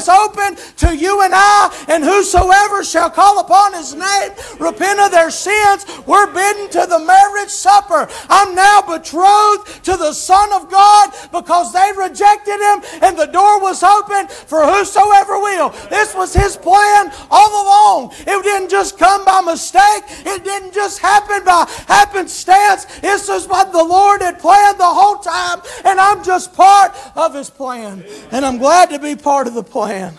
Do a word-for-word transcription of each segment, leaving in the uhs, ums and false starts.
is open to you and I, and whosoever shall call upon His name, repent of their sins. We're bidden to the marriage supper. I'm now betrothed to the Son of God because they rejected Him, and the door was open for whosoever will. This was His plan all along. It didn't just come by mistake. It didn't just happen by happenstance. This is what the Lord had planned the whole time, and I'm just part of His plan. And I'm glad to be part of the plan.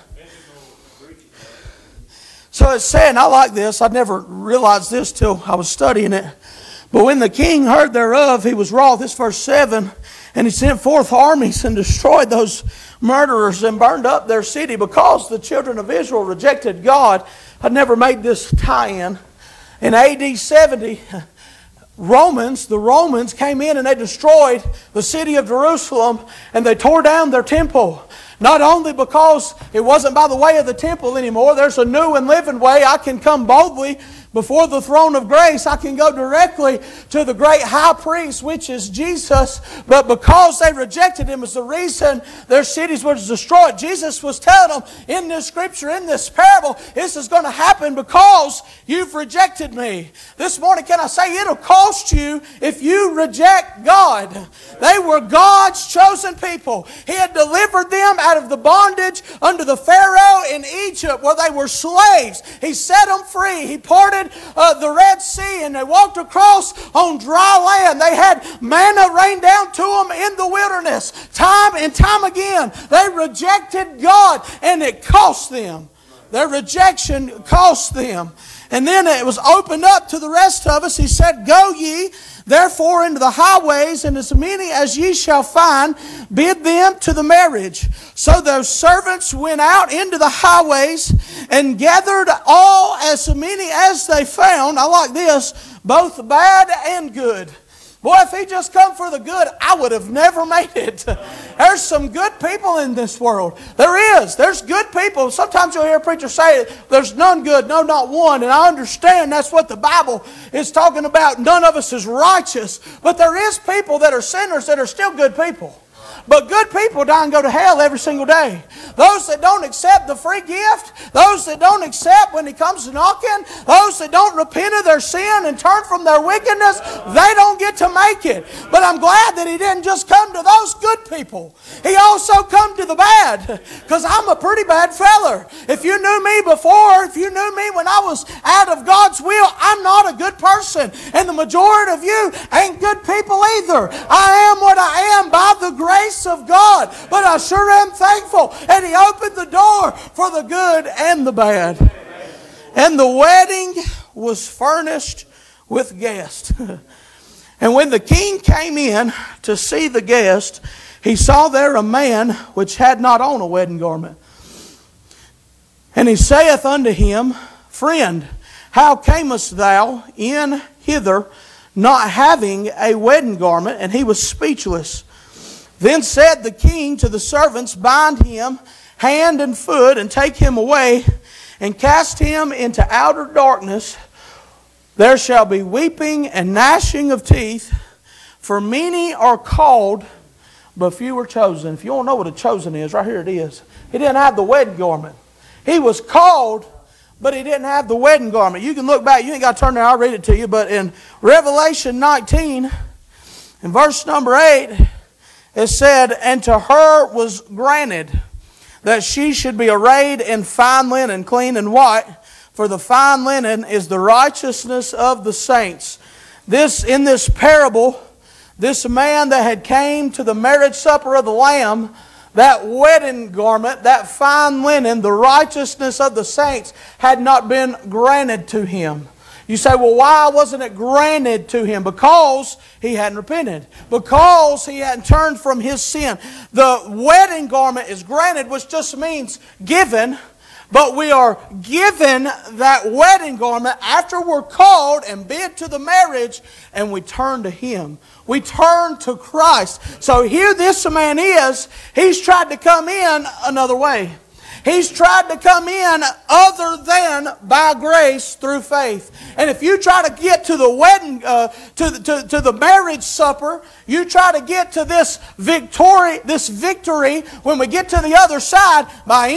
So it's saying, I like this. I never realized this till I was studying it. But when the king heard thereof, he was wroth. This verse seven. And he sent forth armies and destroyed those murderers and burned up their city, because the children of Israel rejected God. I never made this tie-in. In A D seventy, Romans, the Romans came in and they destroyed the city of Jerusalem, and they tore down their temple. Not only because it wasn't by the way of the temple anymore. There's a new and living way. I can come boldly before the throne of grace. I can go directly to the great high priest, which is Jesus. But because they rejected Him is the reason their cities were destroyed. Jesus was telling them in this scripture, in this parable, this is going to happen because you've rejected me. This morning, can I say, it'll cost you if you reject God. They were God's chosen people. He had delivered them out of the bondage under the Pharaoh in Egypt, where they were slaves. He set them free. He parted uh, the Red Sea, and they walked across on dry land. They had manna rain down to them in the wilderness. Time and time again, they rejected God, and it cost them. Their rejection cost them. And then it was opened up to the rest of us. He said, Go ye therefore into the highways, and as many as ye shall find, bid them to the marriage. So those servants went out into the highways and gathered all as many as they found. I like this, both bad and good. Boy, if he just come for the good, I would have never made it. There's some good people in this world. There is. There's good people. Sometimes you'll hear a preacher say, there's none good, no, not one. And I understand that's what the Bible is talking about. None of us is righteous. But there is people that are sinners that are still good people. But good people die and go to hell every single day. Those that don't accept the free gift, those that don't accept when He comes knocking, those that don't repent of their sin and turn from their wickedness, they don't get to make it. But I'm glad that He didn't just come to those good people. He also come to the bad, because I'm a pretty bad feller. If you knew me before, if you knew me when I was out of God's will, I'm not a good person. And the majority of you ain't good people either. I am what I am by the grace of God. But I sure am thankful. And He opened the door for the good and the bad. And the wedding was furnished with guests. And when the king came in to see the guest, he saw there a man which had not on a wedding garment. And he saith unto him, Friend, how camest thou in hither, not having a wedding garment? And he was speechless. Then said the king to the servants, Bind him hand and foot, and take him away, and cast him into outer darkness. There shall be weeping and gnashing of teeth, for many are called, but few are chosen. If you don't know what a chosen is, right here it is. He didn't have the wedding garment. He was called, but he didn't have the wedding garment. You can look back. You ain't got to turn there. I'll read it to you. But in Revelation nineteen, in verse number eight, it said, And to her was granted that she should be arrayed in fine linen, clean and white, for the fine linen is the righteousness of the saints. This, in this parable, this man that had came to the marriage supper of the Lamb, that wedding garment, that fine linen, the righteousness of the saints, had not been granted to him. You say, well, why wasn't it granted to him? Because he hadn't repented. Because he hadn't turned from his sin. The wedding garment is granted, which just means given. But we are given that wedding garment after we're called and bid to the marriage, and we turn to Him. We turn to Christ. So here this man is. He's tried to come in another way. He's tried to come in other than by grace through faith. And if you try to get to the wedding, uh, to, to, to the marriage supper, you try to get to this victory, this victory when we get to the other side by